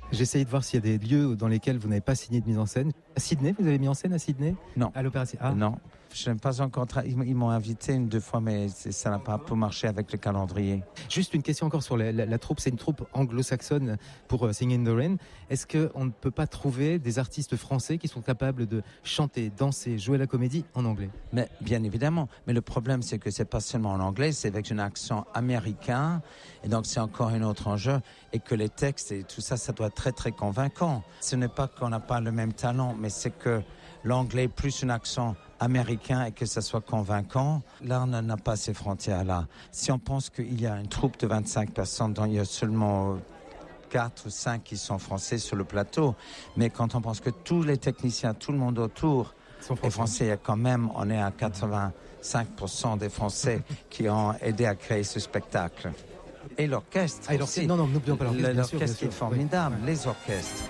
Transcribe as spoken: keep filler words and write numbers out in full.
J'essayais de voir s'il y a des lieux dans lesquels vous n'avez pas signé de mise en scène. À Sydney, vous avez mis en scène à Sydney? Non. À l'Opéra Sydney? Ah. Non. Je n'ai pas encore tra- Ils m'ont invité une, deux fois, mais ça n'a pas pour marcher avec le calendrier. Juste une question encore sur la, la, la troupe. C'est une troupe anglo-saxonne pour uh, Singing in the Rain. Est-ce qu'on ne peut pas trouver des artistes français qui sont capables de chanter, danser, jouer la comédie en anglais? Mais bien évidemment. Mais le problème, c'est que c'est pas seulement en anglais, c'est avec un accent américain. Et donc, c'est encore un autre enjeu. Et que les textes et tout ça, ça doit être très, très convaincant. Ce n'est pas qu'on n'a pas le même talent, mais c'est que l'anglais plus un accent américain et que ça soit convaincant, là, on n'a pas ces frontières-là. Si on pense qu'il y a une troupe de vingt-cinq personnes dont il y a seulement quatre ou cinq qui sont français sur le plateau, mais quand on pense que tous les techniciens, tout le monde autour est français, il y a quand même, on est à quatre-vingt-cinq pour cent des Français qui ont aidé à créer ce spectacle. Et l'orchestre ah, et aussi. Non, non, n'oublions pas l'orchestre. L'orchestre bien sûr, bien sûr. est formidable, Oui. les orchestres.